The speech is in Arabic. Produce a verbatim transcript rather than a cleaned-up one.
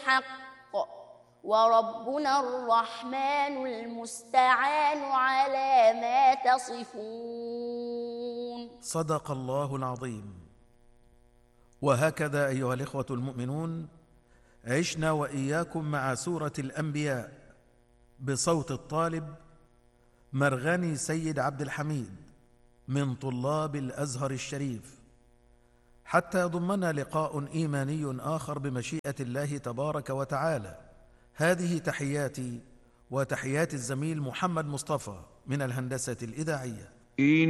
الحق وربنا الرحمن المستعان على ما تصفون. صدق الله العظيم. وهكذا أيها الإخوة المؤمنون عشنا وإياكم مع سورة الأنبياء بصوت الطالب مرغني سيد عبد الحميد من طلاب الأزهر الشريف، حتى يضمنا لقاء إيماني آخر بمشيئة الله تبارك وتعالى. هذه تحياتي وتحيات الزميل محمد مصطفى من الهندسة الإذاعية.